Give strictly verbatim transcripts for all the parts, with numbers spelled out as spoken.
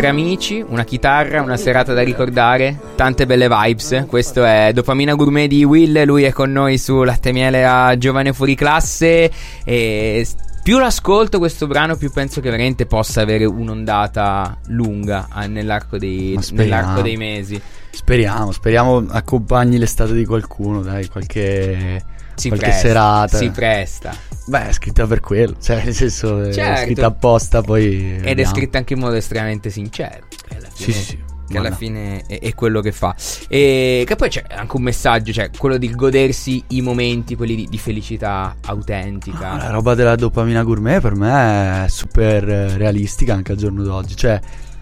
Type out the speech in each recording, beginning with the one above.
tre amici, una chitarra, una serata da ricordare, tante belle vibes. Questo è Dopamina Gourmet di Will, lui è con noi su Latte Miele a Giovane Fuori Classe. E più l'ascolto questo brano, più penso che veramente possa avere un'ondata lunga nell'arco dei, nell'arco dei mesi. Speriamo, speriamo accompagni l'estate di qualcuno, dai, qualche, si qualche presta, serata. Si presta. Beh, è scritta per quello, cioè nel senso certo. È scritta apposta, poi ed vediamo. È scritta anche in modo estremamente sincero, che alla fine, sì, sì, sì. Che alla fine è, è quello che fa. E che poi c'è anche un messaggio, cioè quello di godersi i momenti, quelli di, di felicità autentica. Ah, la roba della Dopamina Gourmet per me è super realistica anche al giorno d'oggi, cioè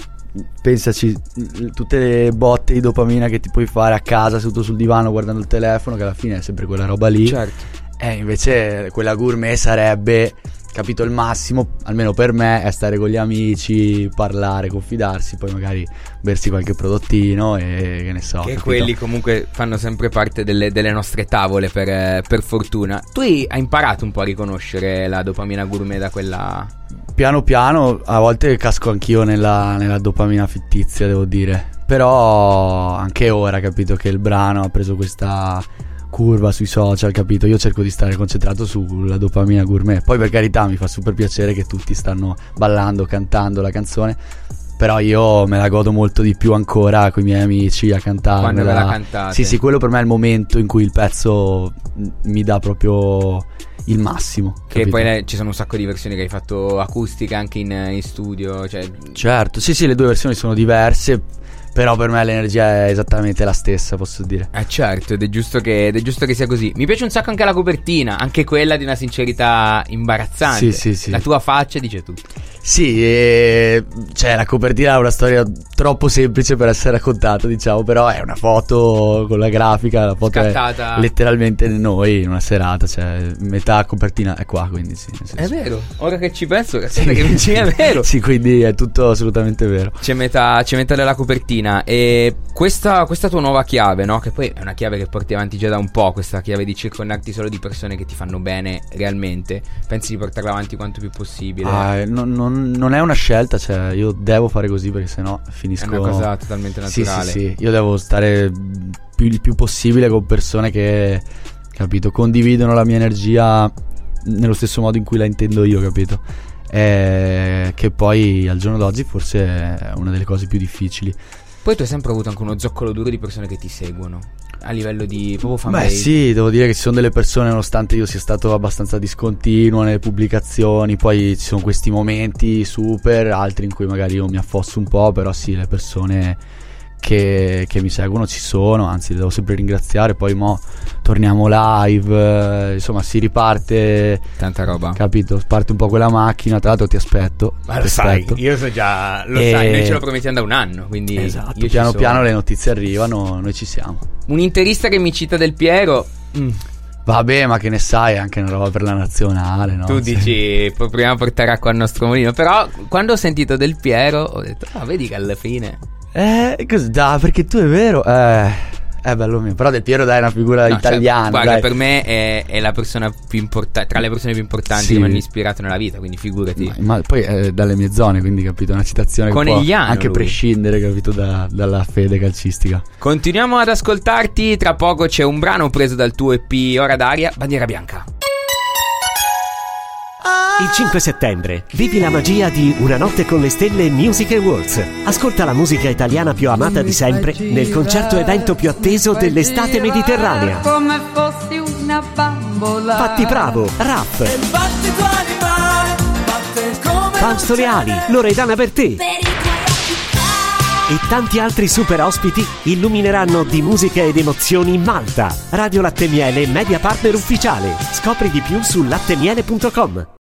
pensaci, tutte le botte di dopamina che ti puoi fare a casa seduto sul divano guardando il telefono, che alla fine è sempre quella roba lì. Certo. E invece quella gourmet sarebbe, capito, il massimo, almeno per me, è stare con gli amici, parlare, confidarsi, poi magari bersi qualche prodottino e che ne so. Che capito? Quelli comunque fanno sempre parte delle, delle nostre tavole per, per fortuna. Tu hai imparato un po' a riconoscere la dopamina gourmet da quella... Piano piano, a volte casco anch'io nella, nella dopamina fittizia, devo dire. Però anche ora, capito, che il brano ha preso questa curva sui social, capito? Io cerco di stare concentrato sulla Dopamina Gourmet. Poi per carità mi fa super piacere che tutti stanno ballando, cantando la canzone, però io me la godo molto di più ancora con i miei amici a cantare. Quando ve la cantate. Sì, sì, quello per me è il momento in cui il pezzo mi dà proprio il massimo, che capito? poi le, ci sono un sacco di versioni che hai fatto acustica anche in, in studio, cioè... Certo, sì sì, le due versioni sono diverse, però per me l'energia è esattamente la stessa, posso dire. Eh certo, ed è giusto che, ed è giusto che sia così. Mi piace un sacco anche la copertina, anche quella di una sincerità imbarazzante. Sì, sì, sì. La tua faccia dice tutto. Sì, e... cioè la copertina è una storia troppo semplice per essere raccontata, diciamo, però è una foto con la grafica, la foto scattata. È letteralmente noi in una serata, cioè metà copertina è qua, quindi sì. È vero, ora che ci penso, sì. Che mi dici, è vero. Sì, quindi è tutto assolutamente vero. C'è metà, c'è metà della copertina. E questa, questa tua nuova chiave, no? Che poi è una chiave che porti avanti già da un po', questa chiave di circondarti solo di persone che ti fanno bene realmente. Pensi di portarla avanti quanto più possibile? Ah, non, non, non è una scelta, cioè io devo fare così perché sennò finisco. È una cosa totalmente naturale. Sì, sì, sì. Io devo stare più, il più possibile con persone che, capito, condividono la mia energia nello stesso modo in cui la intendo io, capito? E che poi al giorno d'oggi forse è una delle cose più difficili. Poi tu hai sempre avuto anche uno zoccolo duro di persone che ti seguono a livello di proprio fanbase. Beh sì, devo dire che ci sono delle persone, nonostante io sia stato abbastanza discontinuo nelle pubblicazioni, poi ci sono questi momenti super, altri in cui magari io mi affosso un po', però sì, le persone che, che mi seguono ci sono, anzi le devo sempre ringraziare. Poi mo torniamo live, eh, insomma si riparte, tanta roba, capito? Parte un po' quella macchina, tra l'altro ti aspetto. Ma lo ti sai, aspetto. io so già, lo e... sai, noi ce lo promettiamo da un anno, quindi esatto, io piano ci piano sono. Le notizie arrivano, noi ci siamo. Un interista che mi cita Del Piero, mm. Vabbè, ma che ne sai, è anche una roba per la nazionale, no? Tu dici, proviamo a portare acqua al nostro mulino. Però quando ho sentito Del Piero ho detto, ah, vedi che alla fine Eh, così, da, perché tu è vero, eh... È bello mio, però Del Piero dai è una figura no, italiana. Cioè, guarda, dai. per me è, è la persona più importante, tra le persone più importanti sì. che mi hanno ispirato nella vita, quindi figurati. Ma, ma poi è dalle mie zone, quindi capito, è una citazione che può anche lui. prescindere, capito, da, dalla fede calcistica. Continuiamo ad ascoltarti, tra poco c'è un brano preso dal tuo E P Ora d'aria, Bandiera Bianca. Il cinque settembre vivi la magia di Una notte con le stelle Music Awards. Ascolta la musica italiana più amata di sempre nel concerto evento più atteso dell'estate mediterranea. Come fossi una bambola. Fatti Bravo, Rap, Fausto Leali, Loredana Bertè e tanti altri super ospiti illumineranno di musica ed emozioni Malta. Radio Latte Miele, media partner ufficiale. Scopri di più su lattemiele punto com.